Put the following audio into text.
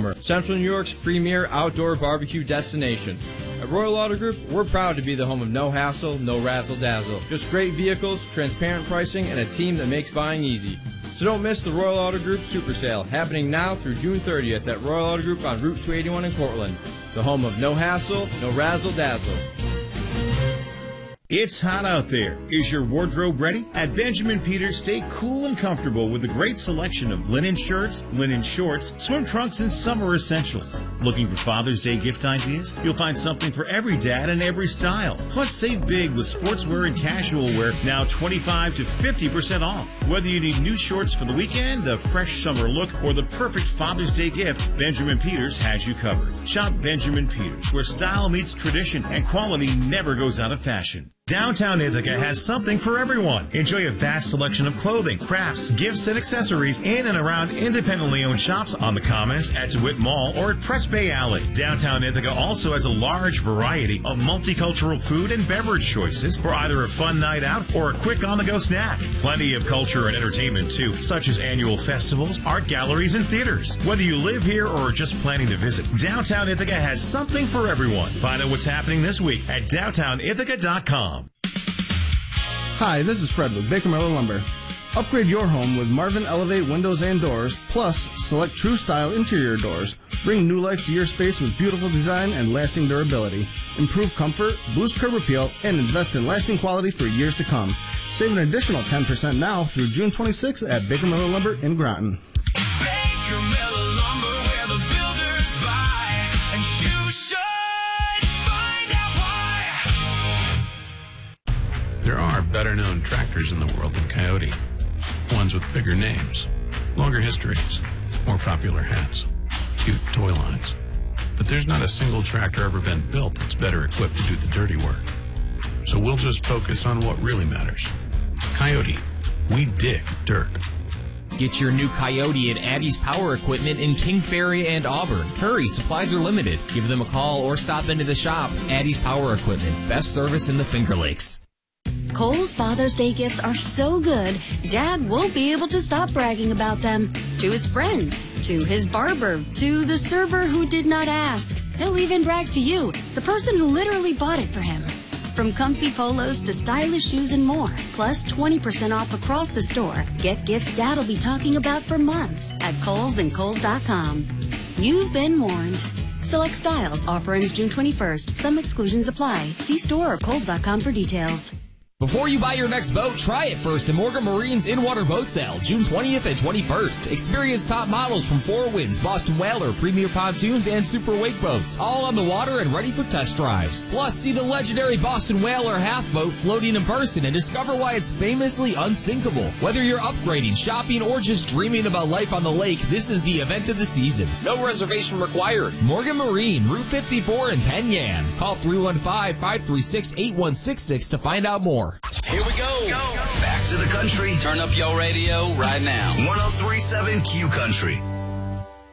Summer, Central New York's premier outdoor barbecue destination. At Royal Auto Group, we're proud to be the home of no hassle, no razzle-dazzle. Just great vehicles, transparent pricing, and a team that makes buying easy. So don't miss the Royal Auto Group Super Sale, happening now through June 30th at Royal Auto Group on Route 281 in Cortland. The home of no hassle, no razzle-dazzle. It's hot out there. Is your wardrobe ready? At Benjamin Peters, stay cool and comfortable with a great selection of linen shirts, linen shorts, swim trunks, and summer essentials. Looking for Father's Day gift ideas? You'll find something for every dad and every style. Plus, save big with sportswear and casual wear, now 25 to 50% off. Whether you need new shorts for the weekend, a fresh summer look, or the perfect Father's Day gift, Benjamin Peters has you covered. Shop Benjamin Peters, where style meets tradition and quality never goes out of fashion. Downtown Ithaca has something for everyone. Enjoy a vast selection of clothing, crafts, gifts, and accessories in and around independently owned shops on the Commons, at DeWitt Mall, or at Press Bay Alley. Downtown Ithaca also has a large variety of multicultural food and beverage choices for either a fun night out or a quick on-the-go snack. Plenty of culture and entertainment, too, such as annual festivals, art galleries, and theaters. Whether you live here or are just planning to visit, Downtown Ithaca has something for everyone. Find out what's happening this week at downtownithaca.com. Hi, this is Fred with Baker Miller Lumber. Upgrade your home with Marvin Elevate windows and doors, plus select true style interior doors. Bring new life to your space with beautiful design and lasting durability. Improve comfort, boost curb appeal, and invest in lasting quality for years to come. Save an additional 10% now through June 26th at Baker Miller Lumber in Groton. Baker Miller Lumber, where the builders buy, and you should find out why. There are better-known tractors in the world than Coyote. Ones with bigger names, longer histories, more popular hats, cute toy lines. But there's not a single tractor ever been built that's better equipped to do the dirty work. So we'll just focus on what really matters. Coyote, we dig dirt. Get your new Coyote at Addie's Power Equipment in King Ferry and Auburn. Hurry, supplies are limited. Give them a call or stop into the shop. Addie's Power Equipment, best service in the Finger Lakes. Kohl's Father's Day gifts are so good, Dad won't be able to stop bragging about them. To his friends, to his barber, to the server who did not ask. He'll even brag to you, the person who literally bought it for him. From comfy polos to stylish shoes and more, plus 20% off across the store. Get gifts Dad'll be talking about for months at Kohl's and Kohl's.com. You've been warned. Select styles. Offer ends June 21st. Some exclusions apply. See store or Kohl's.com for details. Before you buy your next boat, try it first at Morgan Marine's In-Water Boat Sale, June 20th and 21st. Experience top models from Four Winds, Boston Whaler, Premier Pontoons, and Super Wake Boats, all on the water and ready for test drives. Plus, see the legendary Boston Whaler half boat floating in person and discover why it's famously unsinkable. Whether you're upgrading, shopping, or just dreaming about life on the lake, this is the event of the season. No reservation required. Morgan Marine, Route 54 in Penn Yan. Call 315-536-8166 to find out more. Here we go. Back to the country. Turn up your radio right now. 103.7 Q Country.